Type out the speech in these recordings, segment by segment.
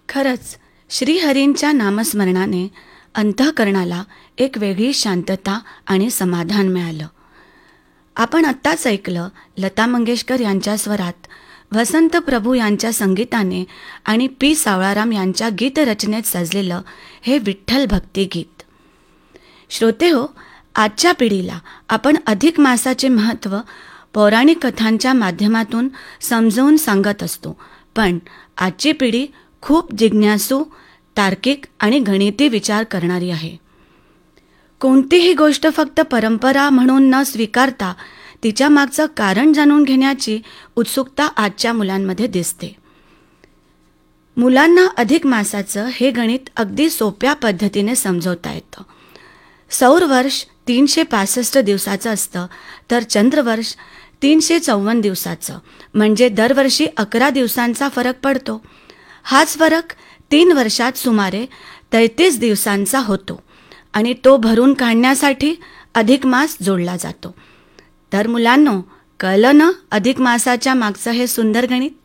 खरंच श्रीहरींच्या नामस्मरणाने अंतःकरणाला एक वेगळी शांतता आणि समाधान मिळालं. आपण आत्ताच ऐकलं लता मंगेशकर यांच्या स्वरात, वसंत प्रभू यांच्या संगीताने आणि पी सावळाराम यांच्या गीतरचनेत सजलेलं हे विठ्ठल भक्तिगीत. श्रोतेहो, आजच्या पिढीला आपण अधिक मासाचे महत्त्व पौराणिक कथांच्या माध्यमातून समजावून सांगत असतो, पण आजची पिढी खूप जिज्ञासू, तार्किक आणि गणिती विचार करणारी आहे. कोणतीही गोष्ट फक्त परंपरा म्हणून न स्वीकारता तिच्या मागचं कारण जाणून घेण्याची उत्सुकता आजच्या मुलांमध्ये दिसते. मुलांना अधिक मासाचं हे गणित अगदी सोप्या पद्धतीने समजवता येतं. सौर वर्ष 365 दिवसाचं असतं, तर चंद्रवर्ष 354 दिवसाचं, म्हणजे दरवर्षी 11 दिवसांचा फरक पडतो. हाच फरक 3 वर्षात सुमारे 33 दिवसांचा होतो आणि तो भरून काढण्यासाठी अधिक मास जोडला जातो. तर मुलांनो, कळलं ना अधिक मासाच्या मागचं हे सुंदर गणित?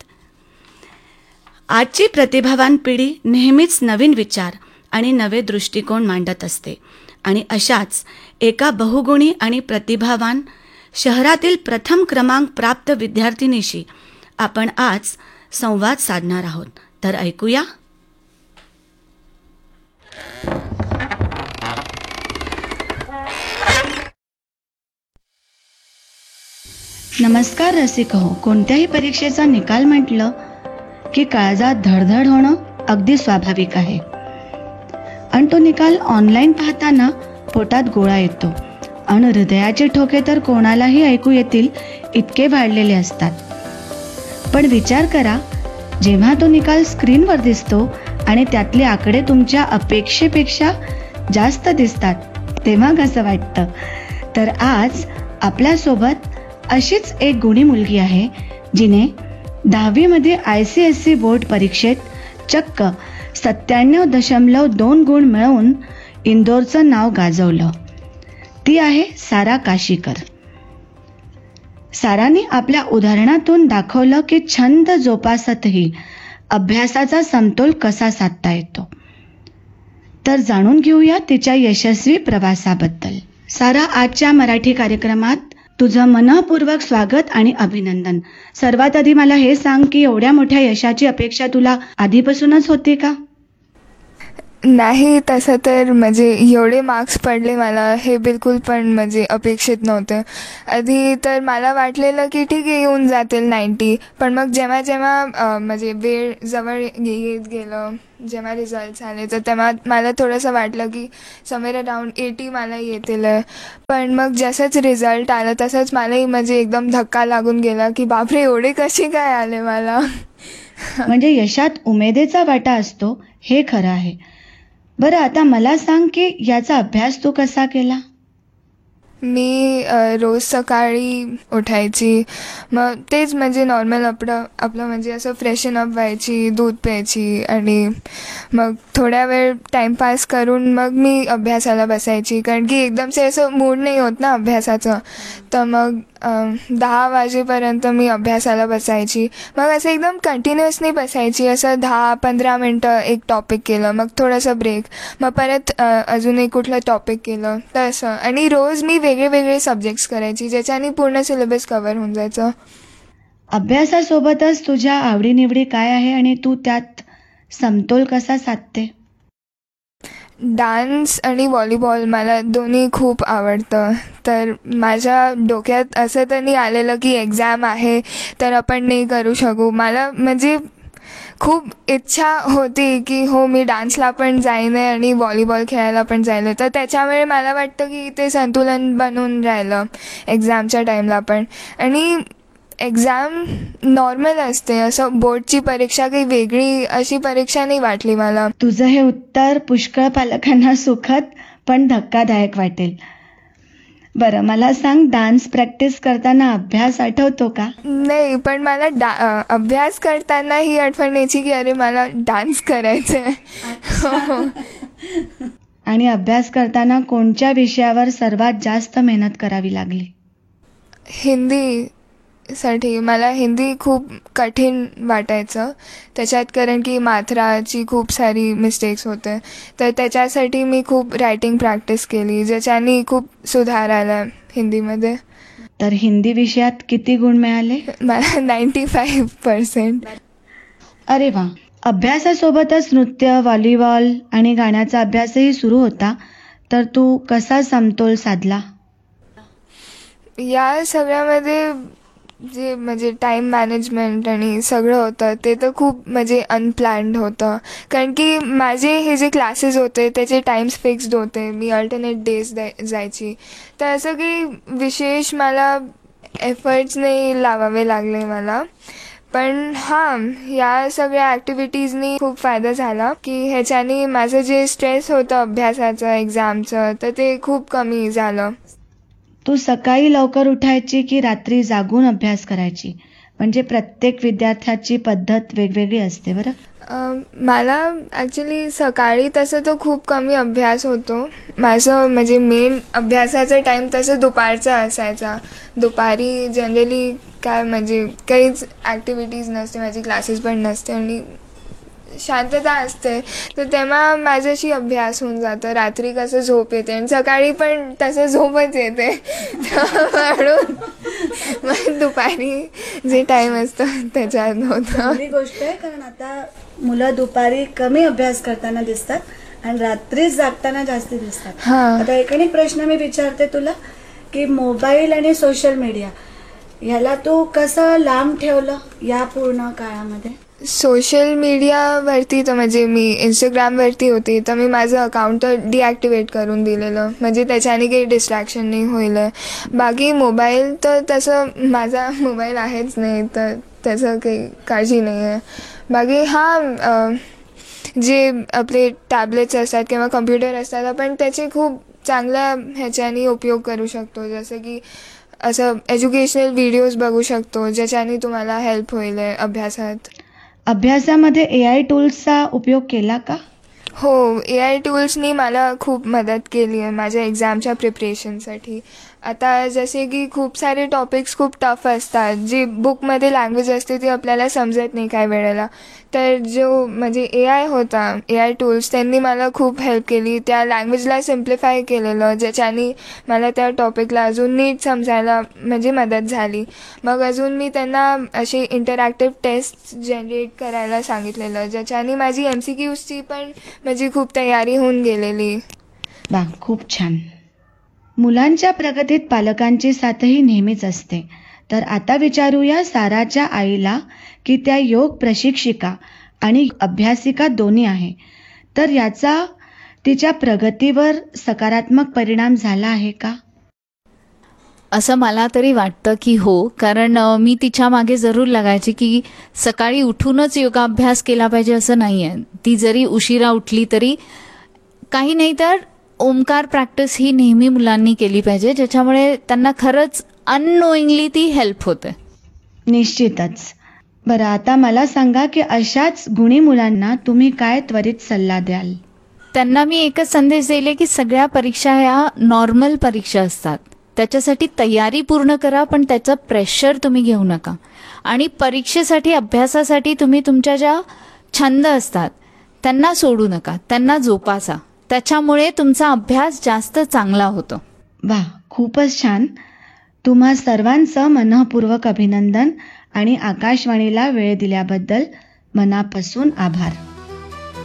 आजची प्रतिभावान पिढी नेहमीच नवीन विचार आणि नवे दृष्टिकोन मांडत असते आणि अशाच एका बहुगुणी आणि प्रतिभावान शहरातील प्रथम क्रमांक प्राप्त विद्यार्थिनीशी आपण आज संवाद साधणार आहोत. तर ऐकूया. नमस्कार रसिक हो. कोणत्याही परीक्षेचा निकाल म्हटलं की काळजात धडधड होणं अगदी स्वाभाविक आहे. आणि तो निकाल ऑनलाईन पाहताना पोटात गोळा येतो आणि हृदयाचे ठोके तर कोणालाही ऐकू येतील इतके वाढलेले असतात. पण विचार करा, जेव्हा तो निकाल स्क्रीनवर दिसतो आणि त्यातले आकडे तुमच्या अपेक्षेपेक्षा जास्त दिसतात, तेव्हा कसं वाटतं? तर आज आपल्यासोबत अशीच एक गुणी मुलगी आहे, जिने 10वी मध्ये ICSE बोर्ड परीक्षेत चक्क 97.2 गुण मिळवून इंदोरचं नाव गाजवलं. ती आहे सारा काशीकर. साराने आपल्या उदाहरणातून दाखवलं की छंद जोपासतही अभ्यासाचा समतोल कसा साधता येतो. तर जाणून घेऊया तिच्या यशस्वी प्रवासाबद्दल. सारा, आजच्या मराठी कार्यक्रमात तुझं मनःपूर्वक स्वागत आणि अभिनंदन. सर्वात आधी मला हे सांग की एवढ्या मोठ्या यशाची अपेक्षा तुला आधीपासूनच होती का? नाही, तसं तर म्हणजे एवढे मार्क्स पडले मला हे बिलकुल पण म्हणजे अपेक्षित नव्हतं. आधी तर मला वाटलेलं की ठीक आहे, येऊन जातील 90, पण मग जेव्हा जेव्हा म्हणजे वेळ जवळ येत गेलं, जेव्हा रिझल्ट आले, तर तेव्हा मला थोडंसं वाटलं की समवेअर अराउंड 80 मला येतील. पण मग जसंच रिझल्ट आलं तसंच मलाही म्हणजे एकदम धक्का लागून गेला की बापरे, एवढे कसे काय आले मला. म्हणजे यशात उमेदीचा वाटा असतो, हे खरं आहे. बरं, आता मला सांग की याचा अभ्यास तू कसा केला? मी रोज सकाळी उठायची, मग तेच म्हणजे नॉर्मल आपलं म्हणजे असं फ्रेशन अप व्हायची, दूध प्यायची आणि मग थोड्या वेळ टाईमपास करून मग मी अभ्यासाला बसायची. कारण की एकदमसे असं मूड नाही होत ना अभ्यासाचं, तर मग 10 वाजेपर्यंत मी अभ्यासाला बसायची. मग असं एकदम कंटिन्युअसली बसायची, असं 10-15 मिनटं एक टॉपिक केलं, मग थोडंसं ब्रेक, मग परत अजून एक कुठलं टॉपिक केलं, तसं. आणि रोज मी वेगळे वेगळे सब्जेक्ट्स करायची, ज्याच्याने पूर्ण सिलेबस कव्हर होऊन जायचं. अभ्यासासोबतच तुझ्या आवडीनिवडी काय आहे आणि तू त्यात समतोल कसा साधते? डान्स आणि व्हॉलीबॉल मला दोन्ही खूप आवडतं. तर माझ्या डोक्यात असं तर नाही आलेलं की एक्झाम आहे तर आपण नाही करू शकू. मला म्हणजे खूप इच्छा होती की हो, मी डान्सला पण जाईन आणि व्हॉलीबॉल खेळायला पण जायला. तर त्याच्यामुळे मला वाटतं की ते संतुलन बनून राहिलं एक्झामच्या टाईमला पण. आणि एक्झाम नॉर्मल असते, असं बोर्डची परीक्षा काही वेगळी अशी परीक्षा नाही वाटली मला. तुझं हे उत्तर पुष्कळ पालकांना सुखद पण धक्कादायक वाटेल. बरं, मला सांग, डान्स प्रॅक्टिस करताना अभ्यास आठवतो का? नाही, पण मला अभ्यास करताना ही आठवण यायची की अरे मला डान्स करायचा आहे. आणि अभ्यास करताना कोणत्या विषयावर सर्वात जास्त मेहनत करावी लागली? साठी मला हिंदी खूप कठीण वाटायचं त्याच्यात, कारण की मात्राची खूप सारी मिस्टेक्स होते. तर त्याच्यासाठी मी खूप रायटिंग प्रॅक्टिस केली, ज्याच्याने खूप सुधार आला हिंदीमध्ये. तर हिंदी विषयात किती गुण मिळाले? मला 95%. अरे वा. अभ्यासासोबतच नृत्य, व्हॉलीबॉल आणि गाण्याचा अभ्यासही सुरू होता, तर तू कसा समतोल साधला? या सगळ्यामध्ये जे म्हणजे टाईम मॅनेजमेंट आणि सगळं होतं ते तर खूप म्हणजे अनप्लॅन्ड होतं, कारण की माझे हे जे क्लासेस होते त्याचे टाईम्स फिक्स्ड होते. मी अल्टरनेट डेज जायची, तर असं काही विशेष मला एफर्ट्स नाही लावावे लागले मला. पण हां, या सगळ्या ॲक्टिव्हिटीजनी खूप फायदा झाला की ह्याच्याने माझं जे स्ट्रेस होतं अभ्यासाचं, एक्झामचं, तर ते खूप कमी झालं. तू सकाळी लवकर उठायची की रात्री जागून अभ्यास करायची? म्हणजे प्रत्येक विद्यार्थ्याची पद्धत वेगवेगळी असते बरं. मला ॲक्च्युली सकाळी तसं तर खूप कमी अभ्यास होतो. माझं म्हणजे मेन अभ्यासाचा टाईम तसं दुपारचा असायचा. दुपारी जनरली काय म्हणजे काहीच ॲक्टिव्हिटीज नसते, माझी क्लासेस पण नसते आणि शांतता असते, तर तेव्हा माझ्याशी अभ्यास होऊन जातं. रात्री कसं झोप येते आणि सकाळी पण तसं झोपच येते. म्हणून मग दुपारी जे टाईम असतं त्याच्यात होतं. चांगली गोष्ट आहे, कारण आता मुलं दुपारी कमी अभ्यास करताना दिसतात आणि रात्रीच जागताना जास्ती दिसतात. हां. आता एक प्रश्न मी विचारते तुला की मोबाईल आणि सोशल मीडिया ह्याला तू कसं लांब ठेवलं या पूर्ण काळामध्ये? सोशल मीडियावरती तर म्हणजे मी इंस्टाग्रामवरती होती, तर मी माझं अकाउंट तर डिॲक्टिवेट करून दिलेलं, म्हणजे त्याच्याने काही डिस्ट्रॅक्शन नाही होईल. बाकी मोबाईल तर तसं माझा मोबाईल आहेच नाही, तर त्याचं काही काळजी नाही आहे. बाकी हां, जे आपले टॅबलेट्स असतात किंवा कम्प्युटर असतात, आपण त्याचे खूप चांगल्या ह्याच्याने उपयोग करू शकतो. जसं की असं एज्युकेशनल व्हिडिओज बघू शकतो, ज्याच्याने तुम्हाला हेल्प होईल अभ्यासात. अभ्यासामध्ये AI टूल्सचा उपयोग केला का? हो, AI टूल्सनी मला खूप मदत केली आहे माझ्या एक्झामच्या प्रिपरेशनसाठी. आता जसे की खूप सारे टॉपिक्स खूप टफ असतात, जी बुकमध्ये लँग्वेज असते ती आपल्याला समजत नाही काही वेळेला. तर जो म्हणजे AI होता, AI टूल्स, त्यांनी मला खूप हेल्प केली. त्या लँग्वेजला सिम्प्लिफाय केलेलं, ज्याच्याने मला त्या टॉपिकला अजून नीट समजायला म्हणजे मदत झाली. मग अजून मी त्यांना असे इंटरॅक्टिव्ह टेस्ट जनरेट करायला सांगितलेलं, ज्याच्याने माझी MCQची पण म्हणजे खूप तयारी होऊन गेलेली. वा, खूप छान. मुलांच्या प्रगतीत पालकांची साथही नेहमीच असते. तर आता विचारूया साराच्या आईला की त्या योग प्रशिक्षिका आणि अभ्यासिका दोन्ही आहे, तर याचा तिच्या प्रगतीवर सकारात्मक परिणाम झाला आहे का? असं मला तरी वाटतं की हो, कारण मी तिच्या मागे जरूर लागायची की सकाळी उठूनच योगाभ्यास केला पाहिजे असं नाही आहे. ती जरी उशिरा उठली तरी काही नाही, तर ओमकार प्रॅक्टिस ही नेहमी मुलांनी केली पाहिजे, ज्याच्यामुळे त्यांना खरंच अननोईंगली ती हेल्प होते. निश्चितच. बरं, आता मला सांगा की अशाच गुणी मुलांना तुम्ही काय त्वरित सल्ला द्याल? त्यांना मी एकच संदेश दिले की सगळ्या परीक्षा ह्या नॉर्मल परीक्षा असतात, त्याच्यासाठी तयारी पूर्ण करा, पण त्याचं प्रेशर तुम्ही घेऊ नका. आणि परीक्षेसाठी, अभ्यासासाठी तुम्ही तुमच्या ज्या छंद असतात त्यांना सोडू नका, त्यांना जोपासा. त्याच्यामुळे तुमचा अभ्यास जास्त चांगला होतो. वा, खूपच छान. तुम्हा सर्वांचं मनःपूर्वक अभिनंदन आणि आकाशवाणीला वेळ दिल्याबद्दल मनापासून आभार.